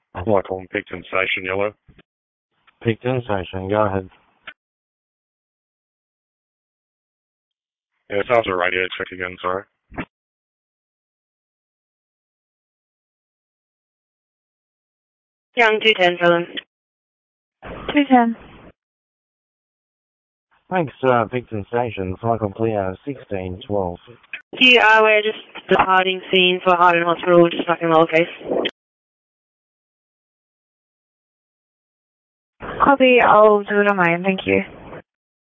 Like on Picton Station, yellow. Picton Station, go ahead. Yeah, it's after a radio check again, sorry. Young 210, Helen. 210. Thanks, Picton Station, cycle clear, 1612. We're just departing scene for Harden Hospital, just fucking lowercase. Copy, I'll do it on my end, thank you.